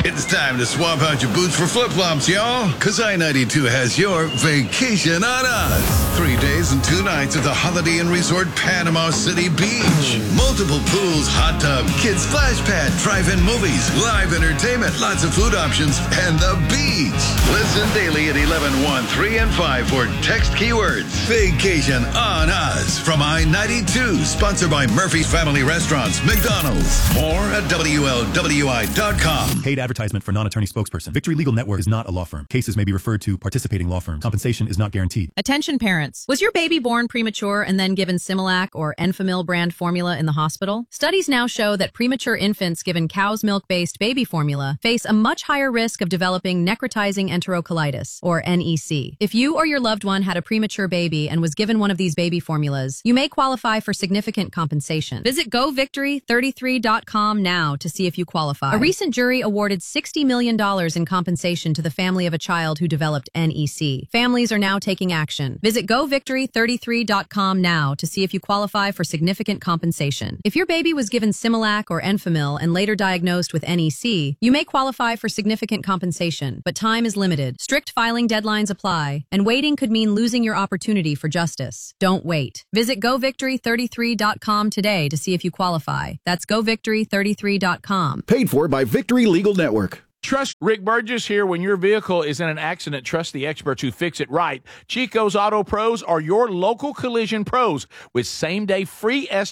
It's time to swap out your boots for flip-flops, y'all. Because I-92 has your vacation on us. 3 days and 2 nights at the Holiday Inn Resort Panama City Beach. Multiple pools, hot tub, kids splash pad, drive-in movies, live entertainment, lots of food options, and the beach. Listen daily at 11, 1, 3, and 5 for text keywords. Vacation on us from I-92. Sponsored by Murphy's Family Restaurants, McDonald's. More at WLWI.com. Paid advertisement for non-attorney spokesperson. Victory Legal Network is not a law firm. Cases may be referred to participating law firms. Compensation is not guaranteed. Attention parents. Was your baby born premature and then given Similac or Enfamil brand formula in the hospital? Studies now show that premature infants given cow's milk-based baby formula face a much higher risk of developing necrotizing enterocolitis, or NEC. If you or your loved one had a premature baby and was given one of these baby formulas, you may qualify for significant compensation. Visit govictory33.com now to see if you qualify. A recent jury awarded $60 million in compensation to the family of a child who developed NEC. Families are now taking action. Visit govictory33.com now to see if you qualify for significant compensation. If your baby was given Similac or Enfamil and later diagnosed with NEC, you may qualify for significant compensation, but time is limited. Strict filing deadlines apply, and waiting could mean losing your opportunity for justice. Don't wait. Visit govictory33.com today to see if you qualify. That's govictory33.com. Paid for by Victory Legal Network. Trust Rick Burgess here. When your vehicle is in an accident, trust the experts who fix it right. Chico's Auto Pros are your local collision pros with same-day free